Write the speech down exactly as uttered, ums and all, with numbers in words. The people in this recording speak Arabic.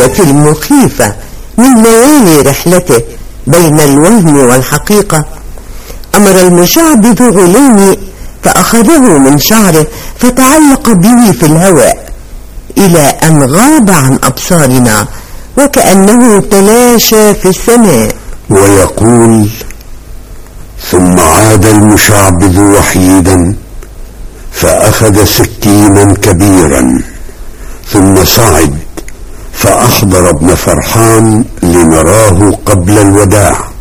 الليلة المخيفة من ليالي رحلته بين الوهم والحقيقة، أمر المشعبذ غلامي فأخذه من شعره فتعلق به في الهواء إلى أن غاب عن أبصارنا وكأنه تلاشى في السماء. ويقول: ثم عاد المشعبذ وحيدا فأخذ سكينا كبيرا، ثم صعد فأحضر ابن فرحان لنراه قبل الوداع.